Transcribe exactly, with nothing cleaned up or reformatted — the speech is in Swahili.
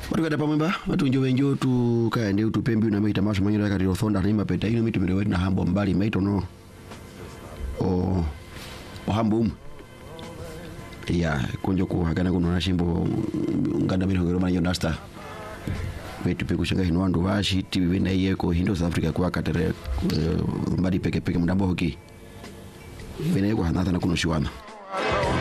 Watu kada pamemba watu njo wenjo tu kaende utupembi na maita maso manyira kati rothonda ni mapeta ino mitu mirewe na hambo mbali maito no o o hambo um ya kunjo ku hagana kuno na shimbo nganda miro ngero manyo nasta wetu pe kushanga hino wandu washi tibi na yeko hindo South Africa kwa katere mbali peke peke mdambo hoki bene yeko hanatha na kuno shiwana